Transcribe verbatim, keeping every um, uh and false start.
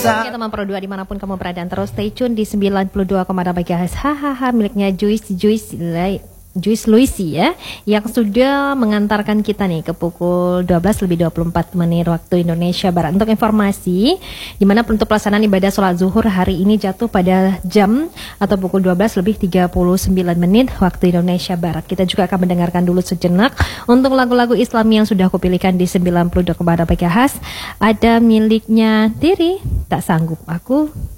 Oke teman Pro dua dimanapun kamu berada, terus stay tune di sembilan puluh dua koma delapan megahertz hahaha miliknya Juice Juice Juice Luisi ya, yang sudah mengantarkan kita nih ke pukul dua belas lebih dua puluh empat menit waktu Indonesia Barat. Untuk informasi, di mana untuk pelaksanaan ibadah sholat zuhur hari ini jatuh pada jam atau pukul dua belas lebih tiga puluh sembilan menit waktu Indonesia Barat. Kita juga akan mendengarkan dulu sejenak untuk lagu-lagu Islam yang sudah aku pilihkan di sembilan puluh dua koma delapan megahertz. Ada miliknya Tiri, Tak Sanggup Aku.